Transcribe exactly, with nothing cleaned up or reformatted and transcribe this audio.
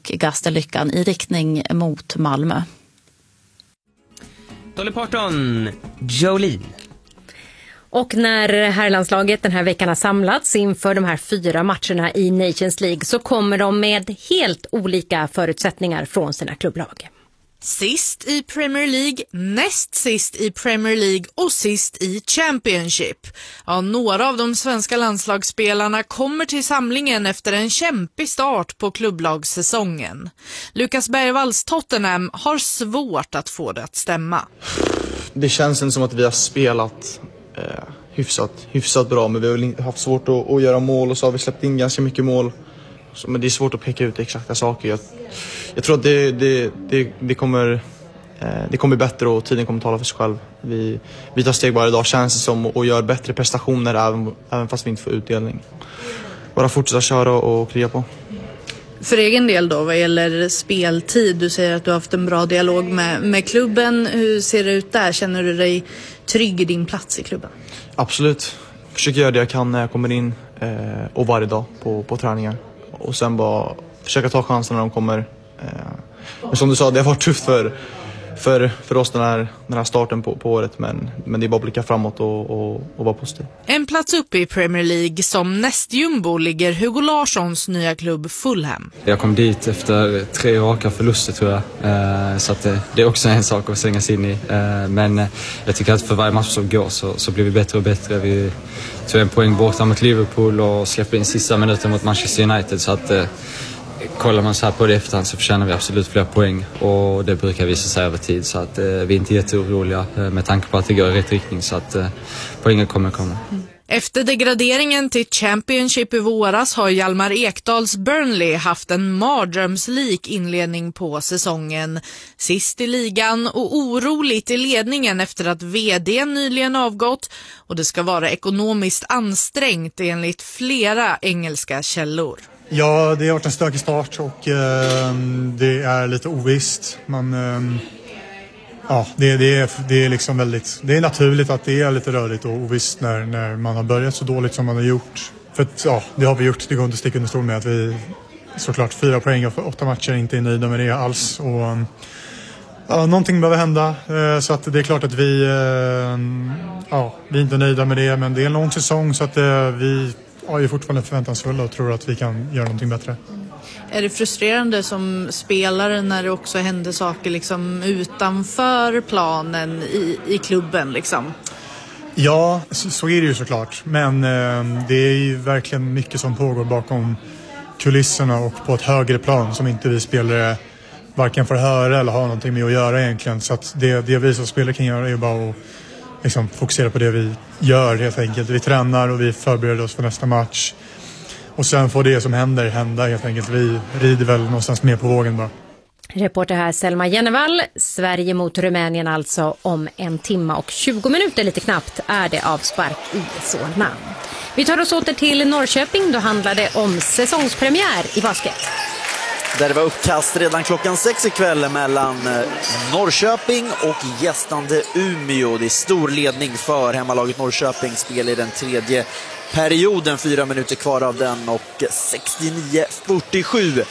och Gastenlyckan i riktning mot Malmö. Dolly Parton, Jolene. Och när herrlandslaget den här veckan har samlats inför de här fyra matcherna i Nations League så kommer de med helt olika förutsättningar från sina klubblag. Sist i Premier League, näst sist i Premier League och sist i Championship. Ja, några av de svenska landslagsspelarna kommer till samlingen efter en kämpig start på klubblagssäsongen. Lukas Bergvalls Tottenham har svårt att få det att stämma. Det känns inte som att vi har spelat eh, hyfsat, hyfsat bra, men vi har väl haft svårt att, att göra mål och så har vi släppt in ganska mycket mål. Så, men det är svårt att peka ut exakta saker. Jag, jag tror att det, det, det, det, kommer, eh, det kommer bli bättre och tiden kommer tala för sig själv. Vi, vi tar steg varje dag, känns det som, och gör bättre prestationer även, även fast vi inte får utdelning. Bara fortsätta köra och kriga på. För egen del då, vad gäller speltid, du säger att du har haft en bra dialog med, med klubben. Hur ser det ut där? Känner du dig trygg i din plats i klubben? Absolut. Försöker göra det jag kan när jag kommer in eh, och varje dag på, på träningar. Och sen bara försöka ta chansen när de kommer. Eh, men som du sa, det har varit tufft för, för, för oss den här, den här starten på, på året. Men, men det är bara att blicka framåt och, och, och vara positiv. En plats uppe i Premier League som nästjumbo ligger Hugo Larssons nya klubb Fulham. Jag kom dit efter tre raka förluster tror jag. Eh, så att det, det är också en sak att slänga sig in i. Eh, men eh, jag tycker att för varje match som går så, så blir vi bättre och bättre. Vi tog en poäng borta mot Liverpool och släppte in sista minuten mot Manchester United. Så att eh, kollar man så här på det efterhand så förtjänar vi absolut fler poäng. Och det brukar visa sig över tid. Så att eh, vi är inte jätteoroliga eh, med tanke på att det går i rätt riktning. Så att eh, poängen kommer komma. Mm. Efter degraderingen till Championship i våras har Hjalmar Ekdals Burnley haft en mardrömslik inledning på säsongen. Sist i ligan och oroligt i ledningen efter att vd nyligen avgått, och det ska vara ekonomiskt ansträngt enligt flera engelska källor. Ja, det har varit en stökig start och eh, det är lite ovisst. Man... Eh... Ja, det, det, är, det är liksom väldigt, det är naturligt att det är lite rörigt och ovisst när, när man har börjat så dåligt som man har gjort. För att, ja, det har vi gjort, det går inte att sticka under stol med att vi såklart fyra poäng och åtta matcher inte är nöjda med det alls. Och, ja, någonting behöver hända, så att det är klart att vi, ja, vi är inte nöjda med det, men det är en lång säsong så att vi ja, är fortfarande förväntansfulla och tror att vi kan göra någonting bättre. Är det frustrerande som spelare när det också händer saker liksom utanför planen i, i klubben liksom? Ja, så, så är det ju såklart. Men eh, det är ju verkligen mycket som pågår bakom kulisserna och på ett högre plan som inte vi spelare varken får höra eller ha någonting med att göra egentligen. Så att det, det vi som spelare kan göra är bara att liksom, fokusera på det vi gör helt enkelt. Vi tränar och vi förbereder oss för nästa match. Och sen får det som händer hända helt enkelt. Vi rider väl någonstans med på vågen bara. Reporter här Selma Jennevall. Sverige mot Rumänien alltså om en timma och tjugo minuter lite knappt är det avspark i Solna. Vi tar oss åter till Norrköping. Då handlar det om säsongspremiär i basket. Där det var uppkast redan klockan sex ikväll mellan Norrköping och gästande Umeå. Det är stor ledning för hemmalaget Norrköping. Spel i den tredje perioden, fyra minuter kvar av den och sextionio fyrtiosju